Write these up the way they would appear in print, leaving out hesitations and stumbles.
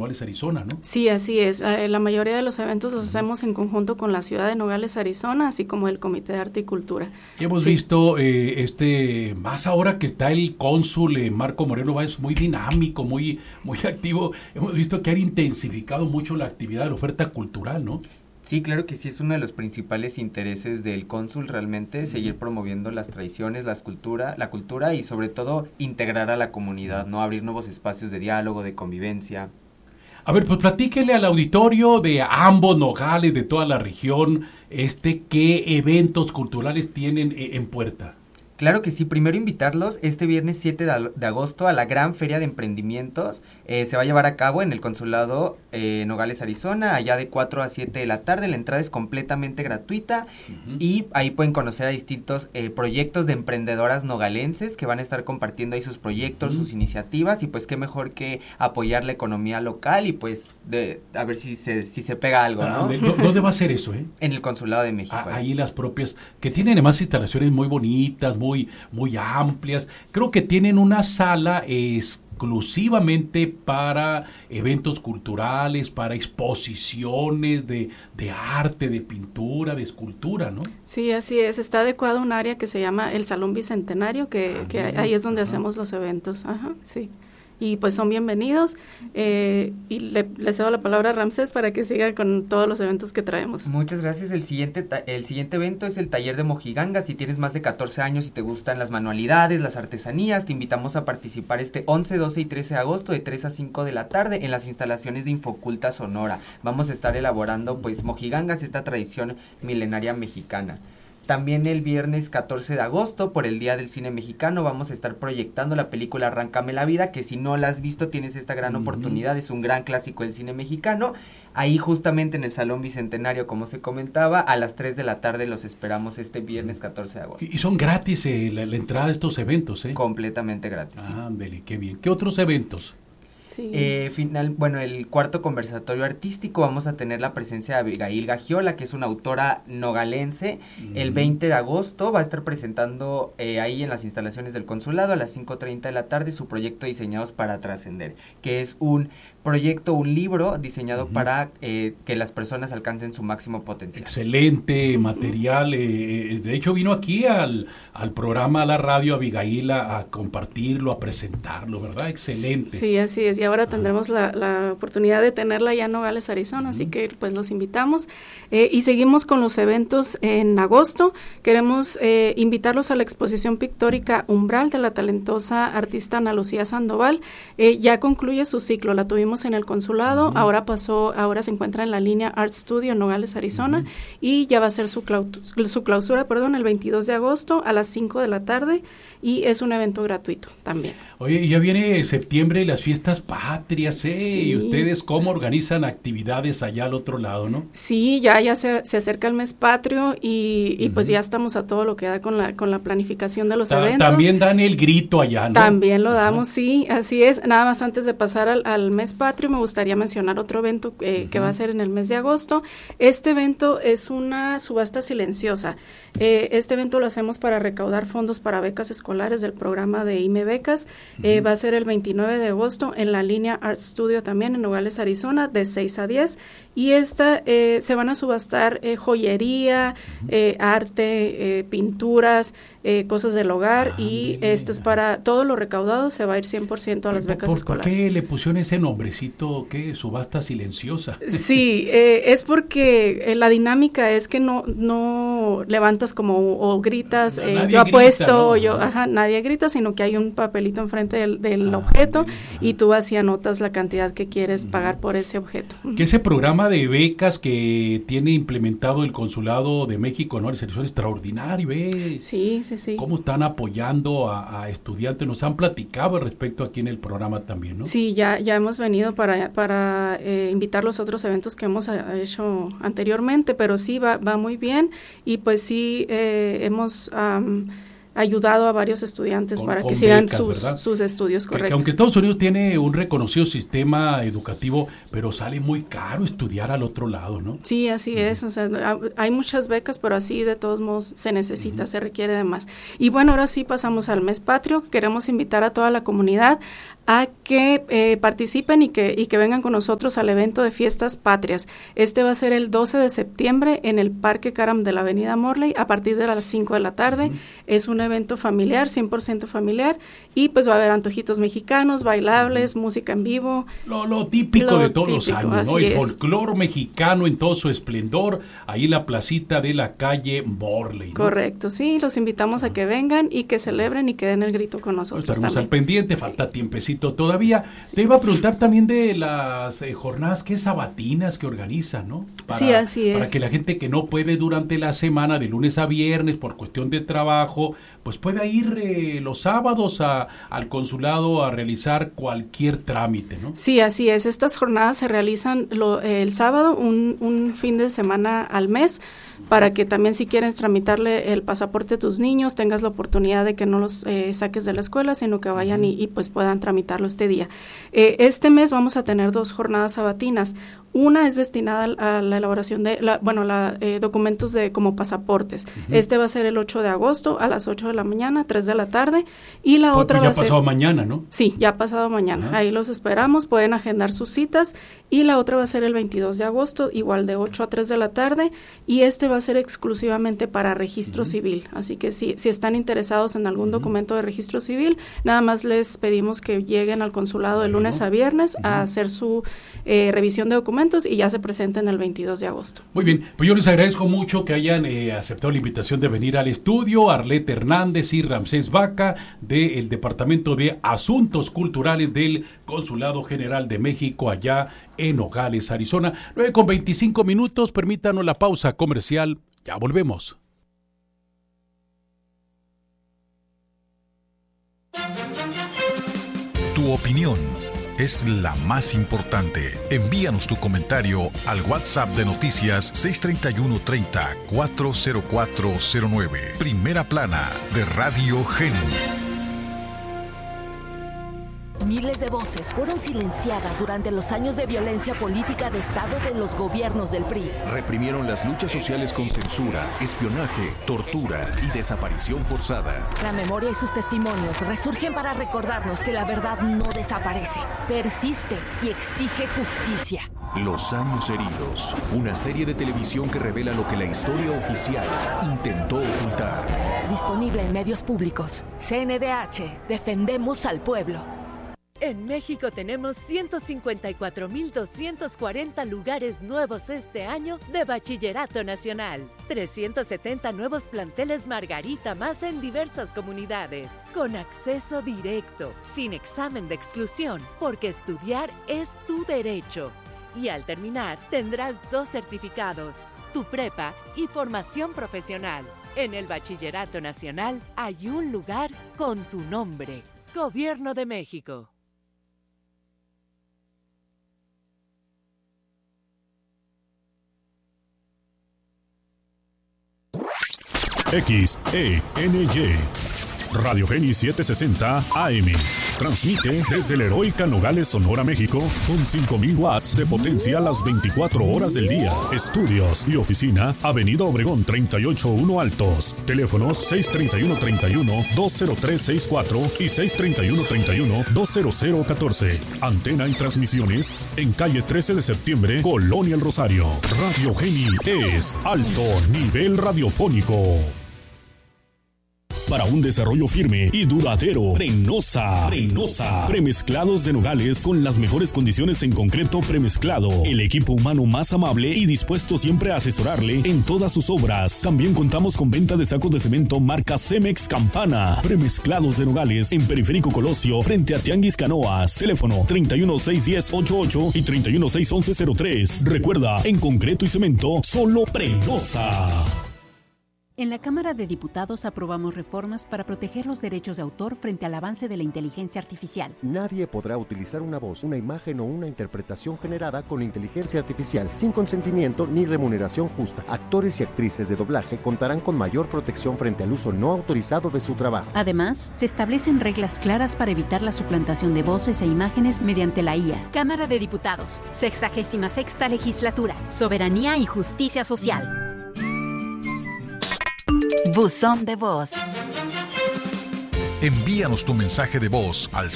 Nogales, Arizona, ¿no? Sí, así es. La mayoría de los eventos los hacemos en conjunto con la ciudad de Nogales, Arizona, así como el Comité de Arte y Cultura. Y hemos visto, más ahora que está el cónsul Marco Moreno Báez, muy dinámico, muy activo, hemos visto que han intensificado mucho la actividad de la oferta cultural, ¿no? Sí, claro que sí, es uno de los principales intereses del cónsul realmente, seguir promoviendo las tradiciones, la cultura y sobre todo integrar a la comunidad, ¿no? Abrir nuevos espacios de diálogo, de convivencia. A ver, pues platíquele al auditorio de ambos Nogales, de toda la región, qué eventos culturales tienen en puerta. Claro que sí, primero invitarlos este viernes 7 de agosto a la gran feria de emprendimientos. Se va a llevar a cabo en el consulado Nogales, Arizona, allá de 4 a 7 de la tarde. La entrada es completamente gratuita y ahí pueden conocer a distintos proyectos de emprendedoras nogalenses que van a estar compartiendo ahí sus proyectos, sus iniciativas, y pues qué mejor que apoyar la economía local y pues a ver si se pega algo, ¿no? ¿Dónde va a ser eso, En el consulado de México. Ahí las propias, que tienen además instalaciones muy bonitas, muy amplias. Creo que tienen una sala exclusivamente para eventos culturales, para exposiciones de arte, de pintura, de escultura, ¿no? Sí, así es. Está adecuado un área que se llama el Salón Bicentenario, que ahí es donde hacemos los eventos. Ajá, sí. Y pues son bienvenidos, y le cedo la palabra a Ramsés para que siga con todos los eventos que traemos. Muchas gracias. El siguiente evento es el taller de Mojiganga. Si tienes más de 14 años y te gustan las manualidades, las artesanías, te invitamos a participar 11, 12 y 13 de agosto de 3 a 5 de la tarde en las instalaciones de Infoculta Sonora. Vamos a estar elaborando pues mojigangas, esta tradición milenaria mexicana. También el viernes 14 de agosto, por el Día del Cine Mexicano, vamos a estar proyectando la película Arráncame la Vida, que si no la has visto tienes esta gran oportunidad, es un gran clásico del cine mexicano. Ahí justamente en el Salón Bicentenario, como se comentaba, a las 3 de la tarde los esperamos este viernes 14 de agosto. Y son gratis la entrada a estos eventos, ¿eh? Completamente gratis. Ándele, qué bien. ¿Qué otros eventos? Sí. El cuarto conversatorio artístico, vamos a tener la presencia de Abigail Gagiola, que es una autora nogalense. El 20 de agosto va a estar presentando ahí en las instalaciones del consulado a las 5:30 de la tarde su proyecto Diseñados para Trascender, que es un libro diseñado para que las personas alcancen su máximo potencial. Excelente material. De hecho vino aquí al programa, a la radio, Abigail a compartirlo, a presentarlo, ¿verdad? Excelente. Sí, así es. Y ahora tendremos la oportunidad de tenerla ya en Nogales, Arizona, así que pues los invitamos. Y seguimos con los eventos en agosto. Queremos invitarlos a la exposición pictórica Umbral de la talentosa artista Ana Lucía Sandoval. Ya concluye su ciclo, la tuvimos en el consulado, ahora se encuentra en la línea Art Studio en Nogales, Arizona, y ya va a ser su clausura, el 22 de agosto a las 5 de la tarde, y es un evento gratuito también. Oye, ya viene septiembre y las fiestas patrias, Sí. ¿Y ustedes cómo organizan actividades allá al otro lado, no? Sí, ya se acerca el mes patrio y pues ya estamos a todo lo que da con la planificación de los eventos. También dan el grito allá, ¿no? También lo damos, sí, así es. Nada más antes de pasar al mes patrio, me gustaría mencionar otro evento que va a ser en el mes de agosto. Este evento es una subasta silenciosa. Este evento lo hacemos para recaudar fondos para becas escolares del programa de IME Becas. Va a ser el 29 de agosto en la línea Art Studio también en Nogales, Arizona, de 6 a 10. Y se van a subastar joyería, arte, pinturas, cosas del hogar, y esto es para todo lo recaudado, se va a ir 100% a las becas escolares. ¿Por qué le pusieron ese nombrecito, subasta silenciosa? Sí, es porque la dinámica es que no levantas o gritas, yo apuesto, ¿no? Nadie grita, sino que hay un papelito enfrente del objeto, y tú vas y anotas la cantidad que quieres pagar por ese objeto. Que ese programa de becas que tiene implementado el Consulado de México, ¿no? Es extraordinario, Sí. ¿Cómo están apoyando a estudiantes? Nos han platicado al respecto aquí en el programa también, ¿no? Sí, ya hemos venido para invitar los otros eventos que hemos hecho anteriormente, pero sí va muy bien, y pues sí hemos ayudado a varios estudiantes para que sigan sus estudios, correcto. Que aunque Estados Unidos tiene un reconocido sistema educativo, pero sale muy caro estudiar al otro lado, ¿no? Sí, así es. O sea, hay muchas becas, pero así de todos modos se necesita, se requiere de más. Y bueno, ahora sí pasamos al mes patrio. Queremos invitar a toda la comunidad a que participen y que vengan con nosotros al evento de Fiestas Patrias. Este va a ser el 12 de septiembre en el Parque Caram de la Avenida Morley a partir de las 5 de la tarde. Es un evento familiar, 100% familiar, y pues va a haber antojitos mexicanos, bailables, música en vivo. Lo típico de todos los años, ¿no? El folclor mexicano en todo su esplendor, ahí en la placita de la calle Morley, ¿no? Correcto, sí, los invitamos a que vengan y que celebren y que den el grito con nosotros. Estaremos al pendiente, falta tiempecito todavía. Sí. Te iba a preguntar también de las jornadas sabatinas que organizan, ¿no? Sí, así es. Para que la gente que no puede durante la semana, de lunes a viernes, por cuestión de trabajo, pues pueda ir los sábados al consulado a realizar cualquier trámite, ¿no? Sí, así es. Estas jornadas se realizan el sábado, un fin de semana al mes, para que también si quieres tramitarle el pasaporte a tus niños, tengas la oportunidad de que no los saques de la escuela, sino que vayan y pues puedan tramitarlo este día. Este mes vamos a tener 2 jornadas sabatinas. Una es destinada a la elaboración de documentos como pasaportes. Este va a ser el 8 de agosto a las 8 de la mañana, 3 de la tarde, y la otra va a ser... ya pasado mañana, ¿no? Sí, ya pasado mañana. Ajá. Ahí los esperamos, pueden agendar sus citas, y la otra va a ser el 22 de agosto, igual de 8 a 3 de la tarde, y este va a ser exclusivamente para registro civil. Así que si están interesados en algún documento de registro civil, nada más les pedimos que lleguen al consulado de lunes a viernes a hacer su revisión de documentos y ya se presenten el 22 de agosto. Muy bien, pues yo les agradezco mucho que hayan aceptado la invitación de venir al estudio, Arlette Hernández y Ramsés Vaca del Departamento de Asuntos Culturales del Consulado General de México allá en Nogales, Arizona. 9:25, permítanos la pausa comercial, ya volvemos. Tu opinión es la más importante. Envíanos tu comentario al WhatsApp de Noticias 631-30-40409. Primera plana de Radio Gen. Miles de voces fueron silenciadas durante los años de violencia política de Estado de los gobiernos del PRI. Reprimieron las luchas sociales con censura, espionaje, tortura y desaparición forzada. La memoria y sus testimonios resurgen para recordarnos que la verdad no desaparece, persiste y exige justicia. Los años heridos, una serie de televisión que revela lo que la historia oficial intentó ocultar. Disponible en medios públicos. CNDH, defendemos al pueblo. En México tenemos 154,240 lugares nuevos este año de Bachillerato Nacional. 370 nuevos planteles Margarita más en diversas comunidades. Con acceso directo, sin examen de exclusión, porque estudiar es tu derecho. Y al terminar, tendrás 2 certificados, tu prepa y formación profesional. En el Bachillerato Nacional hay un lugar con tu nombre. Gobierno de México. XENY Radio Geni 760 AM. Transmite desde la heroica Nogales, Sonora, México, con 5,000 watts de potencia las 24 horas del día. Estudios y oficina, Avenida Obregón 381 Altos. Teléfonos 631-31-20364 y 631-31-20014. Antena y transmisiones en calle 13 de septiembre, Colonia El Rosario. Radio Geni es alto nivel radiofónico. Para un desarrollo firme y duradero, Prenosa. Premezclados de nogales con las mejores condiciones en concreto premezclado. El equipo humano más amable y dispuesto siempre a asesorarle en todas sus obras. También contamos con venta de sacos de cemento marca Cemex Campana. Premezclados de nogales en Periférico Colosio, frente a Tianguis Canoas. Teléfono 31-610-88 y 31-611-03. Recuerda, en concreto y cemento, solo Prenosa. En la Cámara de Diputados aprobamos reformas para proteger los derechos de autor frente al avance de la inteligencia artificial. Nadie podrá utilizar una voz, una imagen o una interpretación generada con inteligencia artificial sin consentimiento ni remuneración justa. Actores y actrices de doblaje contarán con mayor protección frente al uso no autorizado de su trabajo. Además, se establecen reglas claras para evitar la suplantación de voces e imágenes mediante la IA. Cámara de Diputados, 66ª Legislatura, Soberanía y Justicia Social. Buzón de voz. Envíanos tu mensaje de voz al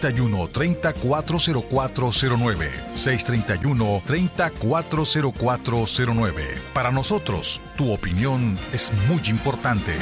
631-30-40409. 631-30-40409. Para nosotros, tu opinión es muy importante.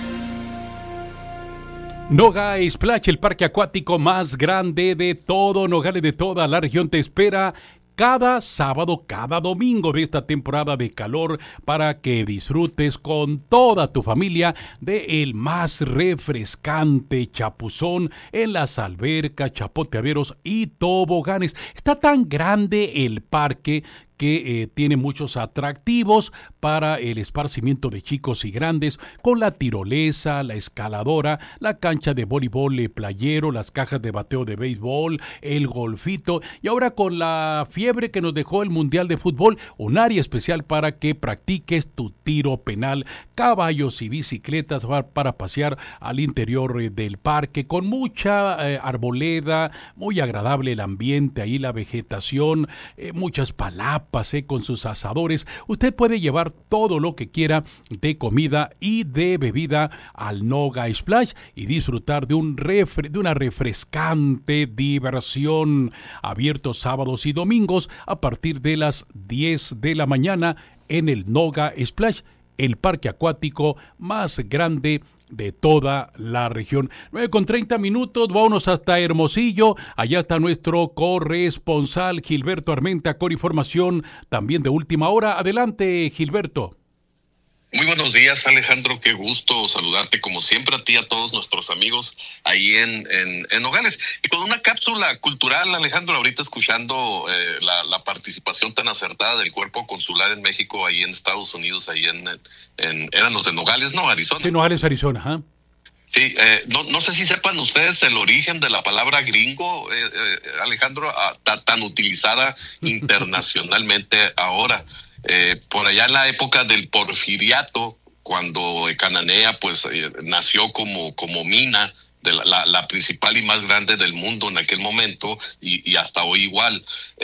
Noga Splash, el parque acuático más grande de todo Nogales, de toda la región, te espera cada sábado, cada domingo de esta temporada de calor para que disfrutes con toda tu familia de el más refrescante chapuzón en las albercas, chapoteaderos y toboganes. Está tan grande el parque que tiene muchos atractivos para el esparcimiento de chicos y grandes, con la tirolesa, la escaladora, la cancha de voleibol playero, las cajas de bateo de béisbol, el golfito, y ahora con la fiebre que nos dejó el Mundial de Fútbol, un área especial para que practiques tu tiro penal, caballos y bicicletas para pasear al interior del parque, con mucha arboleda, muy agradable el ambiente, ahí la vegetación, muchas palapas, con sus asadores. Usted puede llevar todo lo que quiera de comida y de bebida al Noga Splash y disfrutar de una refrescante diversión. Abierto sábados y domingos a partir de las 10 de la mañana en el Noga Splash, el parque acuático más grande de toda la región. 9:30, vámonos hasta Hermosillo. Allá está nuestro corresponsal Gilberto Armenta con información también de última hora. Adelante, Gilberto. Muy buenos días, Alejandro, qué gusto saludarte como siempre a ti y a todos nuestros amigos ahí en Nogales. Y con una cápsula cultural, Alejandro, ahorita escuchando la participación tan acertada del Cuerpo Consular en México, ahí en Estados Unidos, ahí eran los de Nogales, ¿no? Arizona. Sí, Nogales, Arizona, ajá. Sí, no sé si sepan ustedes el origen de la palabra gringo, Alejandro, tan utilizada internacionalmente ahora. Por allá en la época del Porfiriato, cuando Cananea pues nació como mina de la principal y más grande del mundo en aquel momento, y hasta hoy igual.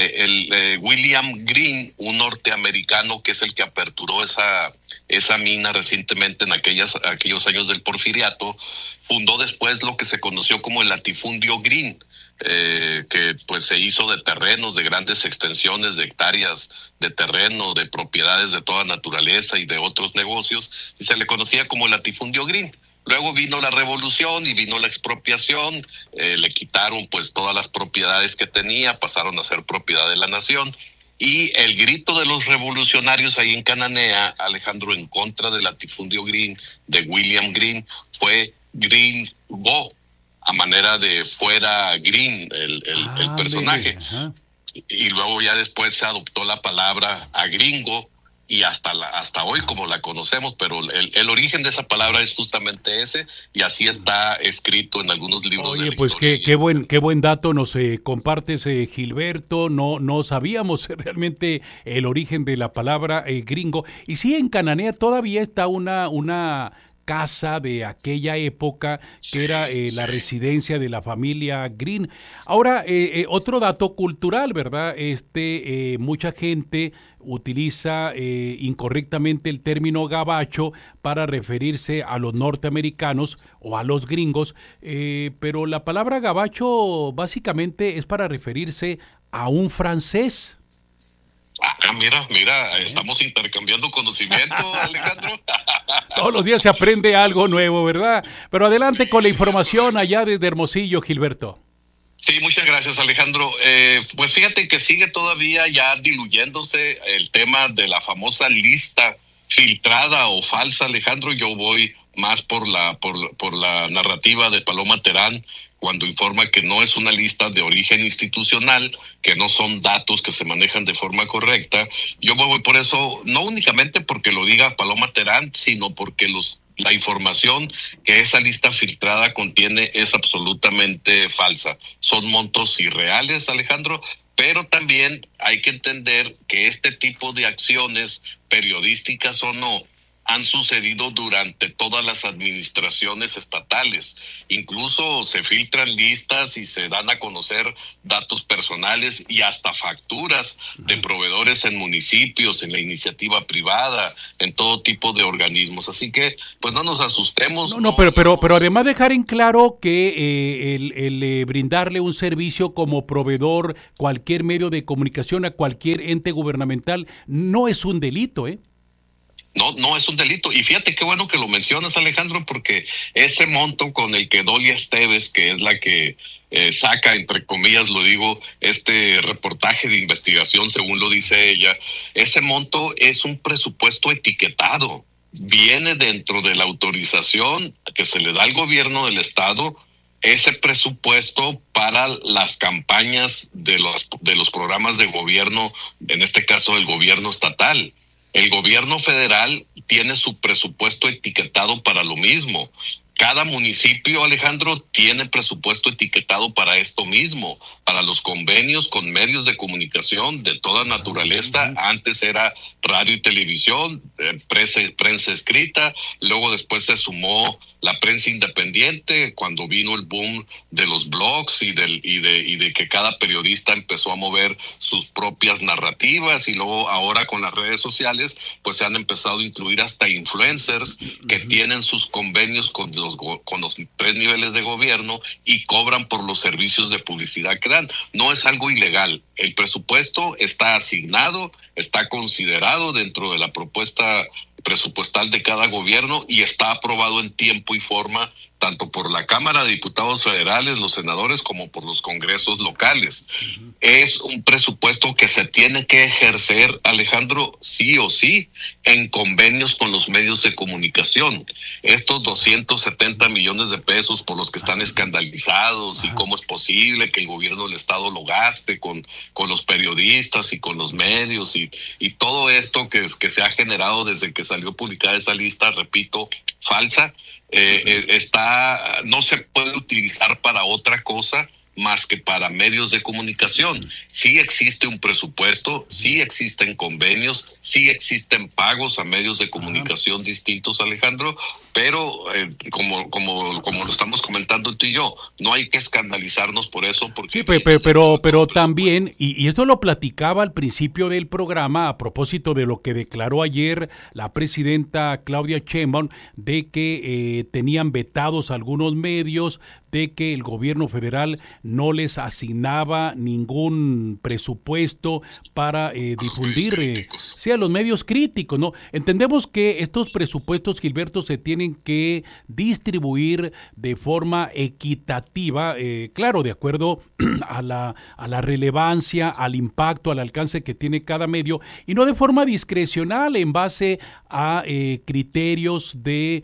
William Green, un norteamericano que es el que aperturó esa mina recientemente en aquellos años del Porfiriato, fundó después lo que se conoció como el latifundio Green, que pues se hizo de terrenos, de grandes extensiones de hectáreas de terreno, de propiedades de toda naturaleza y de otros negocios, y se le conocía como el latifundio Green. Luego vino la revolución y vino la expropiación, le quitaron pues todas las propiedades que tenía, pasaron a ser propiedad de la nación, y el grito de los revolucionarios ahí en Cananea, Alejandro, en contra del latifundio Green de William Green, fue Green Go, a manera de fuera Green, el personaje. Y luego ya después se adoptó la palabra a gringo, y hasta hoy como la conocemos, pero el origen de esa palabra es justamente ese, y así está escrito en algunos libros. Oye, pues qué buen dato nos compartes, Gilberto. No sabíamos realmente el origen de la palabra gringo. Y sí, en Cananea todavía está una casa de aquella época que era la residencia de la familia Green. Ahora, otro dato cultural, ¿verdad? Mucha gente utiliza incorrectamente el término gabacho para referirse a los norteamericanos o a los gringos, pero la palabra gabacho básicamente es para referirse a un francés. Mira, estamos intercambiando conocimiento, Alejandro. Todos los días se aprende algo nuevo, ¿verdad? Pero adelante con la información allá desde Hermosillo, Gilberto. Sí, muchas gracias, Alejandro. Pues fíjate que sigue todavía ya diluyéndose el tema de la famosa lista filtrada o falsa, Alejandro. Yo voy más por la narrativa de Paloma Terán, cuando informa que no es una lista de origen institucional, que no son datos que se manejan de forma correcta. Yo voy por eso, no únicamente porque lo diga Paloma Terán, sino porque la información que esa lista filtrada contiene es absolutamente falsa. Son montos irreales, Alejandro, pero también hay que entender que este tipo de acciones, periodísticas o no, han sucedido durante todas las administraciones estatales. Incluso se filtran listas y se dan a conocer datos personales y hasta facturas de proveedores en municipios, en la iniciativa privada, en todo tipo de organismos. Así que, pues no nos asustemos. Pero además dejar en claro que el brindarle un servicio como proveedor, cualquier medio de comunicación a cualquier ente gubernamental, no es un delito, ¿eh? No es un delito. Y fíjate qué bueno que lo mencionas, Alejandro, porque ese monto con el que Dolia Esteves, que es la que saca, entre comillas lo digo, este reportaje de investigación, según lo dice ella, ese monto es un presupuesto etiquetado. Viene dentro de la autorización que se le da al gobierno del estado, ese presupuesto para las campañas de los programas de gobierno, en este caso el gobierno estatal. El gobierno federal tiene su presupuesto etiquetado para lo mismo. Cada municipio, Alejandro, tiene presupuesto etiquetado para esto mismo, para los convenios con medios de comunicación de toda naturaleza. Antes era radio y televisión, prensa escrita, luego después se sumó la prensa independiente cuando vino el boom de los blogs y de que cada periodista empezó a mover sus propias narrativas, y luego ahora con las redes sociales pues se han empezado a incluir hasta influencers que tienen sus convenios con los 3 niveles de gobierno y cobran por los servicios de publicidad que dan. No es algo ilegal. El presupuesto está asignado, está considerado dentro de la propuesta presupuestal de cada gobierno y está aprobado en tiempo y forma tanto por la Cámara de Diputados Federales, los senadores, como por los congresos locales. Es un presupuesto que se tiene que ejercer, Alejandro, sí o sí, en convenios con los medios de comunicación. Estos 270 millones de pesos por los que están escandalizados y cómo es posible que el gobierno del estado lo gaste con los periodistas y con los medios y todo esto que se ha generado desde que salió publicada esa lista, repito, falsa. No se puede utilizar para otra cosa más que para medios de comunicación. Sí existe un presupuesto, sí existen convenios, sí existen pagos a medios de comunicación distintos, Alejandro, pero como lo estamos comentando tú y yo, no hay que escandalizarnos por eso. Porque sí, pero también, y esto lo platicaba al principio del programa a propósito de lo que declaró ayer la presidenta Claudia Sheinbaum, de que tenían vetados algunos medios, de que el gobierno federal no les asignaba ningún presupuesto para difundir a los medios críticos, ¿no? Entendemos que estos presupuestos, Gilberto, se tienen que distribuir de forma equitativa, claro, de acuerdo a la relevancia, al impacto, al alcance que tiene cada medio, y no de forma discrecional en base a criterios de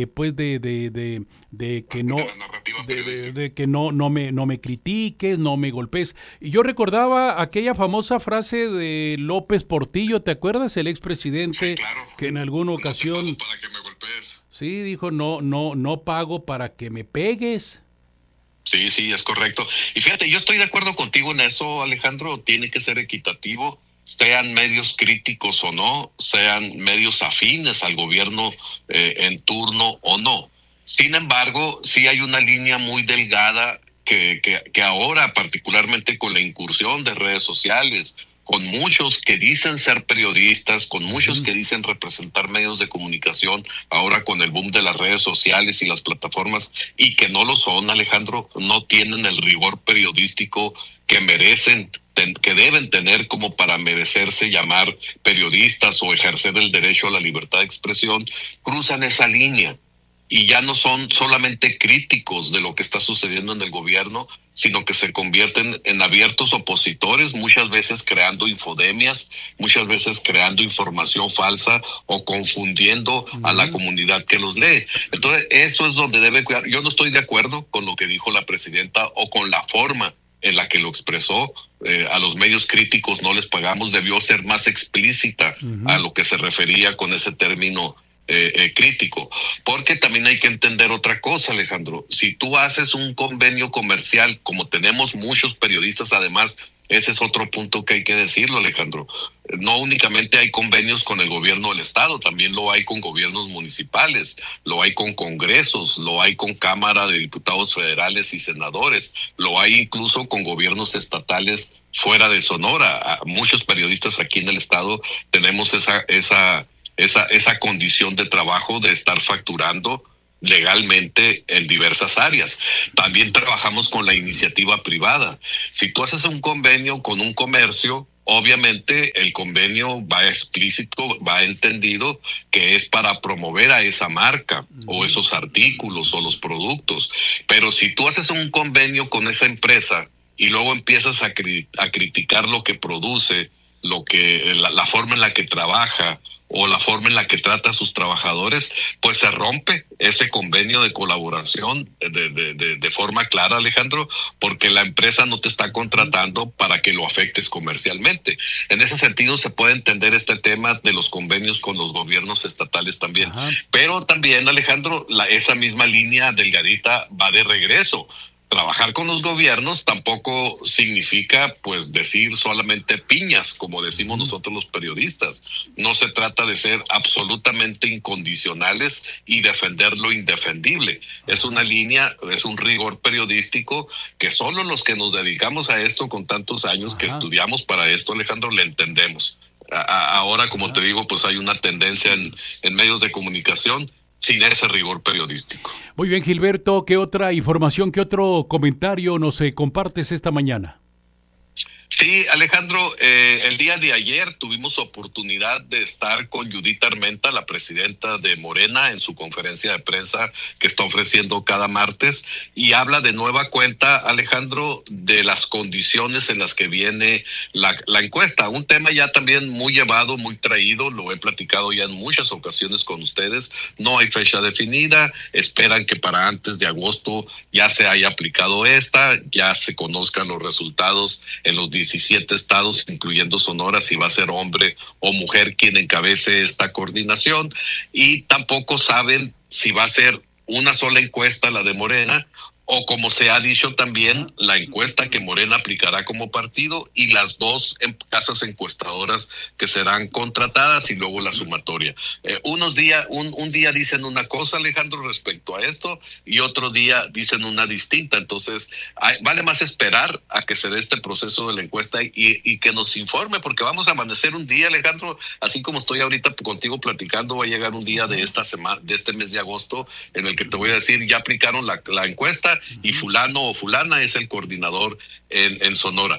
que no me critiques, no me golpes. Y yo recordaba aquella famosa frase de López Portillo, ¿te acuerdas? El expresidente, sí, claro, que en alguna ocasión no para que me golpees. Sí, dijo, no pago para que me pegues. Sí, es correcto. Y fíjate, yo estoy de acuerdo contigo en eso, Alejandro, tiene que ser equitativo, sean medios críticos o no, sean medios afines al gobierno en turno o no. Sin embargo, sí hay una línea muy delgada que ahora, particularmente con la incursión de redes sociales, con muchos que dicen ser periodistas, con muchos que dicen representar medios de comunicación, ahora con el boom de las redes sociales y las plataformas, y que no lo son, Alejandro, no tienen el rigor periodístico que merecen, que deben tener como para merecerse llamar periodistas o ejercer el derecho a la libertad de expresión, cruzan esa línea. Y ya no son solamente críticos de lo que está sucediendo en el gobierno, sino que se convierten en abiertos opositores, muchas veces creando infodemias, muchas veces creando información falsa o confundiendo a la comunidad que los lee. Entonces, eso es donde debe cuidar. Yo no estoy de acuerdo con lo que dijo la presidenta o con la forma en la que lo expresó. A los medios críticos no les pagamos, debió ser más explícita a lo que se refería con ese término crítico, porque también hay que entender otra cosa, Alejandro. Si tú haces un convenio comercial, como tenemos muchos periodistas, además, ese es otro punto que hay que decirlo, Alejandro. No únicamente hay convenios con el gobierno del estado, también lo hay con gobiernos municipales, lo hay con congresos, lo hay con Cámara de Diputados Federales y senadores, lo hay incluso con gobiernos estatales fuera de Sonora. Muchos periodistas aquí en el estado tenemos esa condición de trabajo de estar facturando legalmente en diversas áreas. También trabajamos con la iniciativa privada. Si tú haces un convenio con un comercio, obviamente el convenio va explícito, va entendido que es para promover a esa marca o esos artículos o los productos. Pero si tú haces un convenio con esa empresa y luego empiezas a criticar lo que produce, la forma en la que trabaja o la forma en la que trata a sus trabajadores, pues se rompe ese convenio de colaboración de forma clara, Alejandro, porque la empresa no te está contratando para que lo afectes comercialmente. En ese sentido se puede entender este tema de los convenios con los gobiernos estatales también. Ajá. Pero también, Alejandro, esa misma línea delgadita va de regreso. Trabajar con los gobiernos tampoco significa pues decir solamente piñas, como decimos nosotros los periodistas. No se trata de ser absolutamente incondicionales y defender lo indefendible. Es una línea, es un rigor periodístico que solo los que nos dedicamos a esto con tantos años, que estudiamos para esto, Alejandro, le entendemos. Ahora, como te digo, pues hay una tendencia en medios de comunicación sin ese rigor periodístico. Muy bien, Gilberto, ¿qué otra información, qué otro comentario nos compartes esta mañana? Sí, Alejandro, el día de ayer tuvimos oportunidad de estar con Judith Armenta, la presidenta de Morena, en su conferencia de prensa que está ofreciendo cada martes, y habla de nueva cuenta, Alejandro, de las condiciones en las que viene la encuesta. Un tema ya también muy llevado, muy traído, lo he platicado ya en muchas ocasiones con ustedes. No hay fecha definida, esperan que para antes de agosto ya se haya aplicado ya se conozcan los resultados en los 17 estados, incluyendo Sonora, si va a ser hombre o mujer quien encabece esta coordinación, y tampoco saben si va a ser una sola encuesta, la de Morena, o como se ha dicho también, la encuesta que Morena aplicará como partido y las dos casas encuestadoras que serán contratadas y luego la sumatoria. Un día dicen una cosa, Alejandro, respecto a esto, y otro día dicen una distinta. Entonces, vale más esperar a que se dé este proceso de la encuesta y que nos informe, porque vamos a amanecer un día, Alejandro, así como estoy ahorita contigo platicando, va a llegar un día de esta semana, de este mes de agosto, en el que te voy a decir, ya aplicaron la encuesta, y fulano o fulana es el coordinador en Sonora.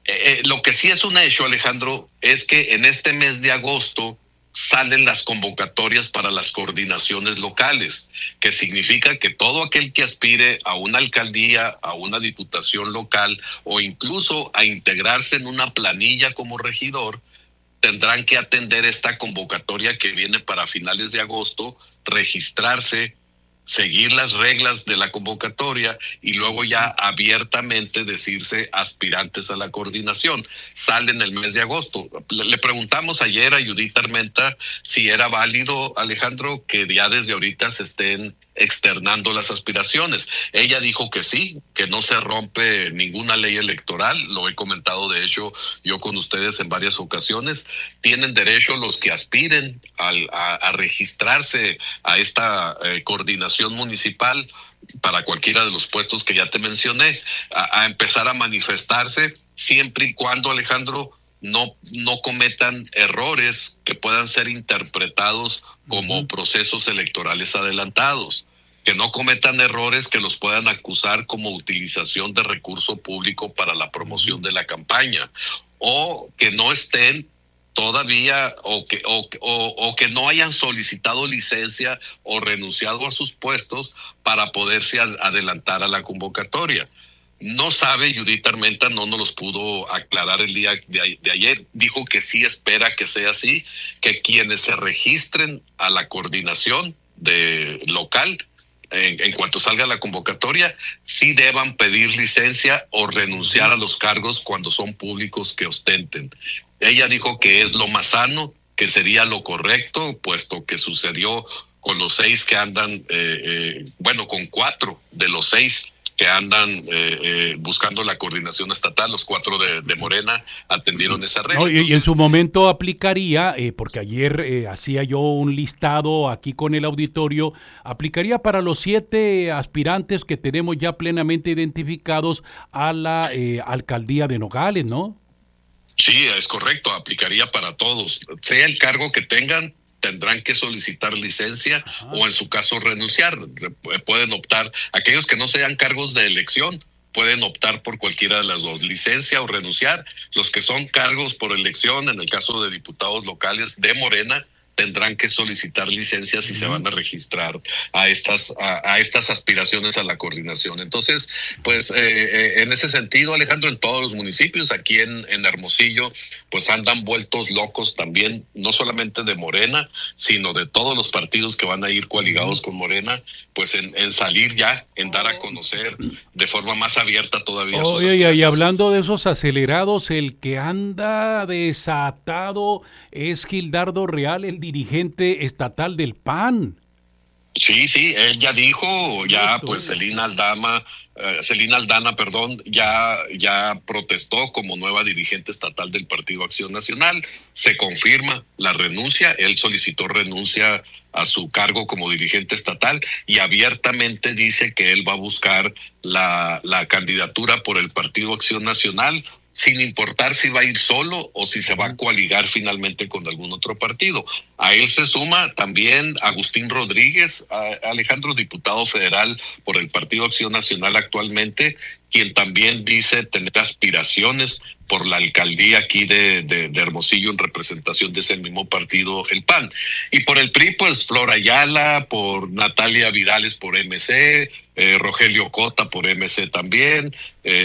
Lo que sí es un hecho, Alejandro, es que en este mes de agosto salen las convocatorias para las coordinaciones locales, que significa que todo aquel que aspire a una alcaldía, a una diputación local o incluso a integrarse en una planilla como regidor, tendrán que atender esta convocatoria que viene para finales de agosto, registrarse, seguir las reglas de la convocatoria y luego ya abiertamente decirse aspirantes a la coordinación. Salen el mes de agosto. Le preguntamos ayer a Judith Armenta si era válido, Alejandro, que ya desde ahorita se estén externando las aspiraciones. Ella dijo que sí, que no se rompe ninguna ley electoral. Lo he comentado, de hecho, yo con ustedes en varias ocasiones. Tienen derecho los que aspiren a registrarse a esta coordinación municipal para cualquiera de los puestos que ya te mencioné, a empezar a manifestarse, siempre y cuando, Alejandro, no cometan errores que puedan ser interpretados como procesos electorales adelantados, que no cometan errores que los puedan acusar como utilización de recurso público para la promoción de la campaña, o que no estén todavía o que no hayan solicitado licencia o renunciado a sus puestos para poderse adelantar a la convocatoria. No sabe Judith Armenta, no nos los pudo aclarar el día de ayer. Dijo que sí espera que sea así, que quienes se registren a la coordinación local, en cuanto salga la convocatoria, sí deban pedir licencia o renunciar a los cargos cuando son públicos que ostenten. Ella dijo que es lo más sano, que sería lo correcto, puesto que sucedió con los 6 que andan, con 4 de los 6 que andan buscando la coordinación estatal, los 4 de Morena atendieron esa regla. No, y en su momento aplicaría, porque ayer hacía yo un listado aquí con el auditorio, aplicaría para los 7 aspirantes que tenemos ya plenamente identificados a la alcaldía de Nogales, ¿no? Sí, es correcto, aplicaría para todos, sea el cargo que tengan. Tendrán que solicitar licencia o en su caso renunciar. Pueden optar, aquellos que no sean cargos de elección, pueden optar por cualquiera de las dos, licencia o renunciar. Los que son cargos por elección, en el caso de diputados locales de Morena, tendrán que solicitar licencias y se van a registrar a estas aspiraciones a la coordinación. Entonces, pues en ese sentido, Alejandro, en todos los municipios, aquí en Hermosillo, pues andan vueltos locos también, no solamente de Morena, sino de todos los partidos que van a ir coaligados con Morena, pues en salir ya, en dar a conocer de forma más abierta todavía. Oye, y hablando de esos acelerados, el que anda desatado es Gildardo Real, el dirigente estatal del PAN. Sí, él ya dijo, pues Celina Aldana, ya protestó como nueva dirigente estatal del Partido Acción Nacional. Se confirma la renuncia, él solicitó renuncia a su cargo como dirigente estatal y abiertamente dice que él va a buscar la candidatura por el Partido Acción Nacional, sin importar si va a ir solo o si se va a coaligar finalmente con algún otro partido. A él se suma también Agustín Rodríguez, Alejandro, diputado federal por el Partido Acción Nacional actualmente, quien también dice tener aspiraciones por la alcaldía aquí de Hermosillo en representación de ese mismo partido, el PAN. Y por el PRI, pues Flor Ayala, por Natalia Vidales por MC, Rogelio Cota por MC también,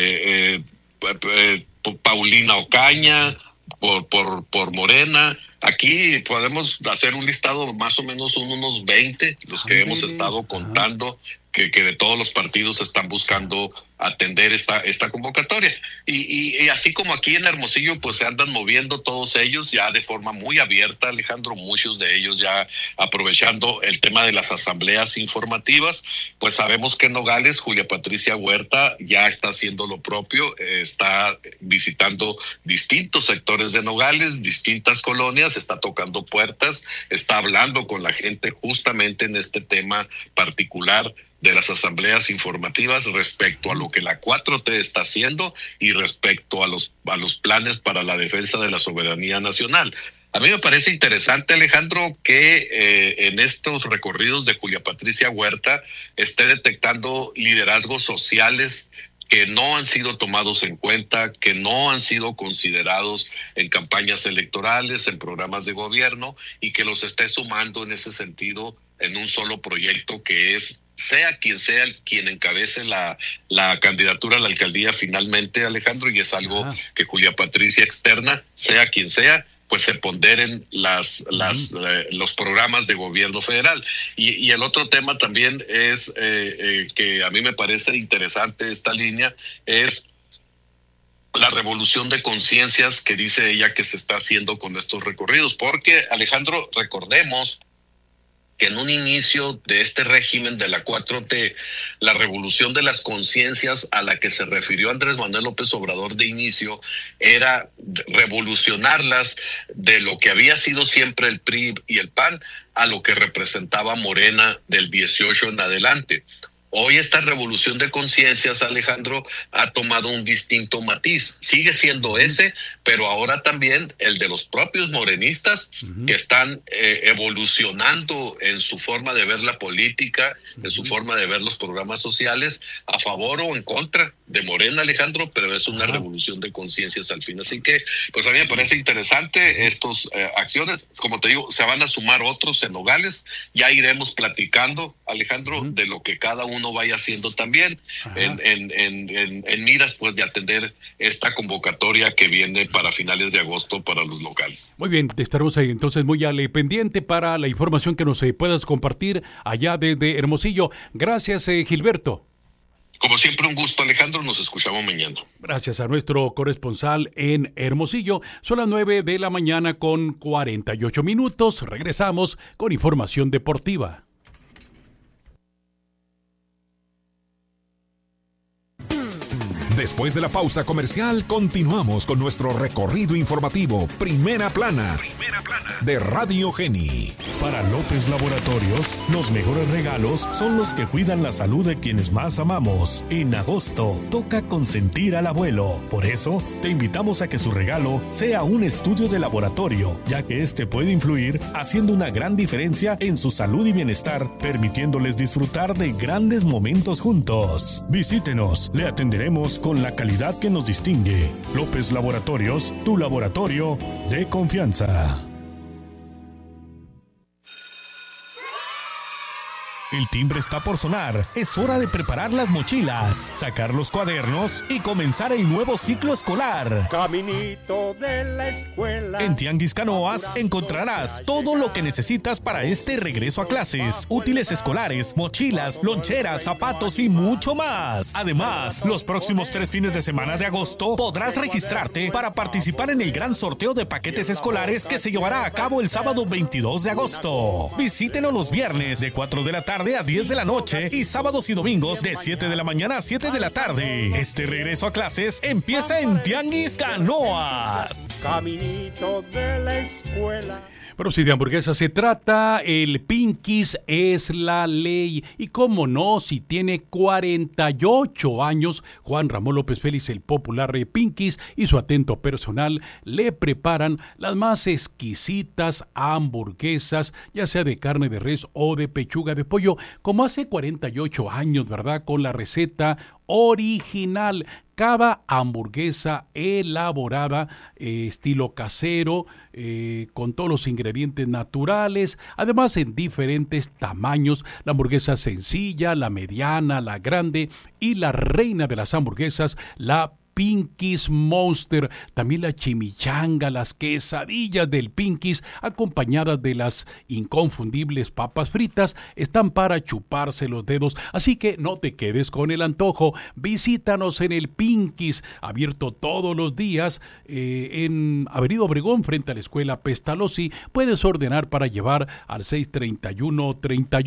Paulina Ocaña por Morena. Aquí podemos hacer un listado más o menos unos 20, los que hemos estado contando, que de todos los partidos están buscando atender esta convocatoria. Y así como aquí en Hermosillo, pues se andan moviendo todos ellos ya de forma muy abierta, Alejandro, muchos de ellos ya aprovechando el tema de las asambleas informativas. Pues sabemos que en Nogales, Julia Patricia Huerta ya está haciendo lo propio, está visitando distintos sectores de Nogales, distintas colonias, está tocando puertas, está hablando con la gente justamente en este tema particular de las asambleas informativas respecto a lo que la 4T está haciendo y respecto a los planes para la defensa de la soberanía nacional. A mí me parece interesante, Alejandro, que en estos recorridos de Julia Patricia Huerta esté detectando liderazgos sociales que no han sido tomados en cuenta, que no han sido considerados en campañas electorales, en programas de gobierno, y que los esté sumando en ese sentido en un solo proyecto que es, sea quien encabece la candidatura a la alcaldía finalmente, Alejandro, y es algo que Julia Patricia externa, sea quien sea, pues se ponderen los programas de gobierno federal. Y el otro tema también es que a mí me parece interesante esta línea, es la revolución de conciencias que dice ella que se está haciendo con estos recorridos, porque, Alejandro, recordemos que en un inicio de este régimen de la 4T, la revolución de las conciencias a la que se refirió Andrés Manuel López Obrador de inicio era revolucionarlas de lo que había sido siempre el PRI y el PAN a lo que representaba Morena del 18 en adelante. Hoy esta revolución de conciencias, Alejandro, ha tomado un distinto matiz. Sigue siendo ese, pero ahora también el de los propios morenistas que están evolucionando en su forma de ver la política, en su forma de ver los programas sociales, a favor o en contra de Morena, Alejandro, pero es una revolución de conciencias al fin. Así que, pues a mí me parece interesante estas acciones. Como te digo, se van a sumar otros en Nogales. Ya iremos platicando, Alejandro, de lo que cada uno vaya haciendo también en miras pues de atender esta convocatoria que viene para finales de agosto para los locales. Muy bien, estaremos ahí entonces muy al pendiente para la información que nos puedas compartir allá desde Hermosillo. Gracias, Gilberto. Como siempre, un gusto, Alejandro. Nos escuchamos mañana. Gracias a nuestro corresponsal en Hermosillo. Son las 9 de la mañana con 48 minutos. Regresamos con información deportiva. Después de la pausa comercial, continuamos con nuestro recorrido informativo Primera Plana de Radio Geni. Para López Laboratorios, los mejores regalos son los que cuidan la salud de quienes más amamos. En agosto, toca consentir al abuelo. Por eso, te invitamos a que su regalo sea un estudio de laboratorio, ya que este puede influir haciendo una gran diferencia en su salud y bienestar, permitiéndoles disfrutar de grandes momentos juntos. Visítenos, le atenderemos con la calidad que nos distingue. López Laboratorios, tu laboratorio de confianza. El timbre está por sonar. Es hora de preparar las mochilas, sacar los cuadernos y comenzar el nuevo ciclo escolar. Caminito de la escuela. En Tianguis Canoas encontrarás todo lo que necesitas para este regreso a clases. Útiles escolares, mochilas, loncheras, zapatos y mucho más. Además, los próximos 3 fines de semana de agosto podrás registrarte para participar en el gran sorteo de paquetes escolares que se llevará a cabo el sábado 22 de agosto. Visítenos los viernes de 4 de la tarde a 10 de la noche y sábados y domingos de 7 de la mañana a 7 de la tarde. Este regreso a clases empieza en Tianguis Canoas. Caminito de la escuela. Pero si de hamburguesa se trata, el Pinky's es la ley. Y cómo no, si tiene 48 años, Juan Ramón López Félix, el popular Pinky's, y su atento personal le preparan las más exquisitas hamburguesas, ya sea de carne de res o de pechuga de pollo, como hace 48 años, ¿verdad? Con la receta original. Cada hamburguesa elaborada estilo casero, con todos los ingredientes naturales, además en diferentes tamaños, la hamburguesa sencilla, la mediana, la grande y la reina de las hamburguesas, la Pinky's Monster, también la chimichanga, las quesadillas del Pinky's, acompañadas de las inconfundibles papas fritas, están para chuparse los dedos, así que no te quedes con el antojo. Visítanos en el Pinky's, abierto todos los días en Avenida Obregón, frente a la Escuela Pestalozzi. Puedes ordenar para llevar al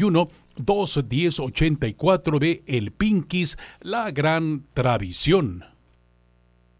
631-31-210-84 de El Pinky's, la gran tradición.